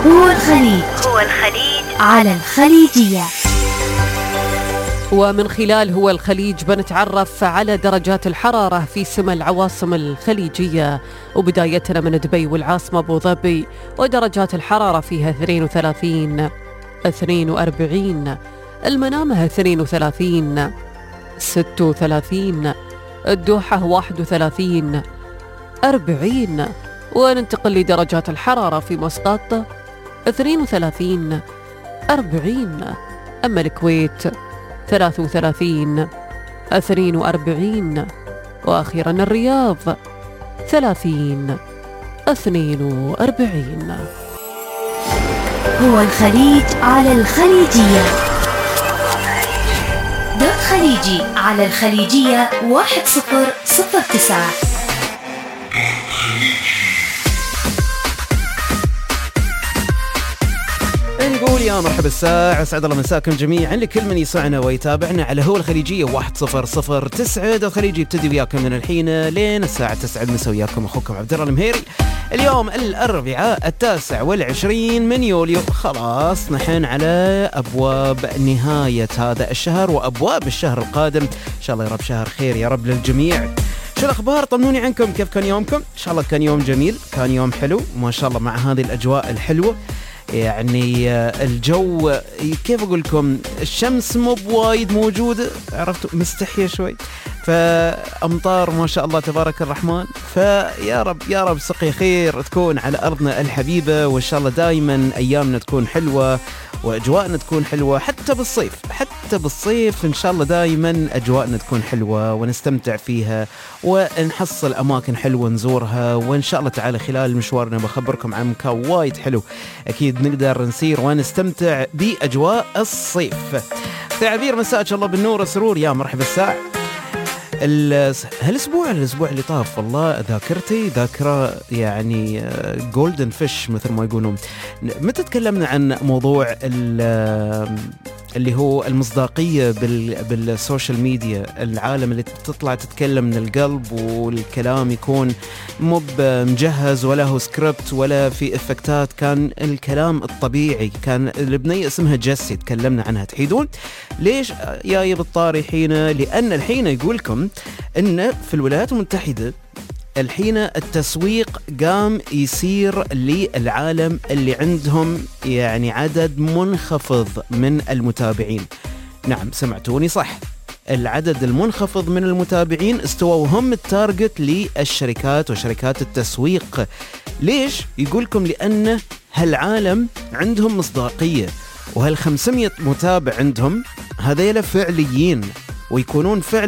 هو الخليج على الخليجية. ومن خلال هو الخليج بنتعرف على درجات الحرارة في سما العواصم الخليجية، وبدايتنا من دبي والعاصمة أبو ظبي، ودرجات الحرارة فيها 32 42، المنامة 32 36، الدوحة 31 40. وننتقل لدرجات الحرارة في مسقط 32 40، أما الكويت 33 42، وأخيرا الرياض 30 42. هو الخليج على الخليجية. دوت خليجي على الخليجية 1009. نقول يا مرحبا الساعة، أسعد الله مساكم جميعا لكل من يسمعنا ويتابعنا على هو الخليجية 1009. دوت خليجي يبتدي وياكم من الحين لين الساعة 9 المساء، وياكم أخوكم عبد الله المهيري. اليوم الأربعاء 29 من يوليو، خلاص نحن على أبواب نهاية هذا الشهر وأبواب الشهر القادم، إن شاء الله يا رب شهر خير يا رب للجميع. شو الأخبار؟ طمنوني عنكم، كيف كان يومكم؟ إن شاء الله كان يوم جميل، كان يوم حلو ما شاء الله، مع هذه الأجواء الحلوة. يعني الجو كيف أقول لكم، الشمس مو بوايد موجودة، عرفتوا، مستحية شوي، فأمطار ما شاء الله تبارك الرحمن. فيا رب يا رب سقي خير تكون على أرضنا الحبيبة، وإن شاء الله دائما أيامنا تكون حلوة وأجواءنا تكون حلوة، حتى بالصيف إن شاء الله دائما أجواءنا تكون حلوة ونستمتع فيها ونحصل أماكن حلوة نزورها. وإن شاء الله تعالى خلال مشوارنا بخبركم عن مكان وايد حلو أكيد نقدر نسير ونستمتع بأجواء الصيف. تعبير مساء الله بالنور والسرور، يا مرحبا الساعة. الأسبوع اللي طاف والله ذاكرتي ذاكرة يعني جولدن فيش مثل ما يقولون. متى تكلمنا عن موضوع اللي هو المصداقية بالسوشيال ميديا، العالم اللي تطلع تتكلم من القلب والكلام يكون مو مجهز ولا هو سكريبت ولا في إفكتات، كان الكلام الطبيعي. كان البنية اسمها جيسي تكلمنا عنها، تحيدون ليش يا بالطاري حين؟ لأن الحين يقولكم إن في الولايات المتحدة الحين التسويق قام يصير للعالم اللي عندهم يعني عدد منخفض من المتابعين. نعم سمعتوني صح، العدد المنخفض من المتابعين استووا هم التارجت للشركات وشركات التسويق. ليش؟ يقولكم لأن هالعالم عندهم مصداقية، وهال500 متابع عندهم هذيلا فعليين، ويكونون فعلا